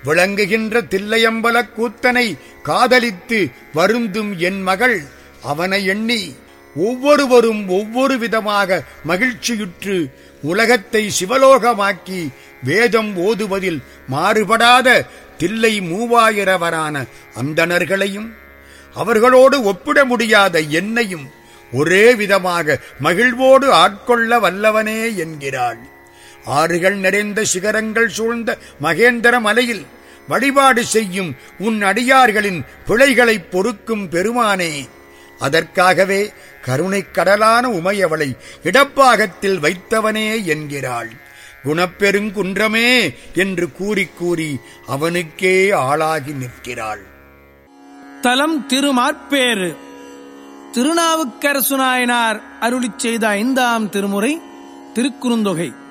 விளங்குகின்ற தில்லையம்பலக் கூத்தனை காதலித்து வருந்தும் என் மகள் அவனை எண்ணி ஒவ்வொருவரும் ஒவ்வொரு விதமாக மகிழ்ச்சியுற்று உலகத்தை சிவலோகமாக்கி வேதம் ஓதுவதில் மாறுபடாத தில்லை மூவாயிரவரான அந்தணர்களையும் அவர்களோடு ஒப்பிட முடியாத என்னையும் ஒரே விதமாக மகிழ்வோடு ஆட்கொள்ள வல்லவனே என்கிறாள். ஆறுகள் நிறைந்த சிகரங்கள் சூழ்ந்த மகேந்திர மலையில் வழிபாடு செய்யும் உன் அடியார்களின் பிழைகளைப் பொறுக்கும் பெருமானே, அதற்காகவே கருணைக் கடலான உமையவளை இடப்பாகத்தில் வைத்தவனே என்கிறாள். குணப்பெருங்குன்றமே என்று கூறி கூறி அவனுக்கே ஆளாகி நிற்கிறாள். தலம் திருமாற்பேறு. திருநாவுக்கரசு நாயனார் அருளிச் செய்த 5ஆம் திருமுறை திருக்குறுந்தொகை.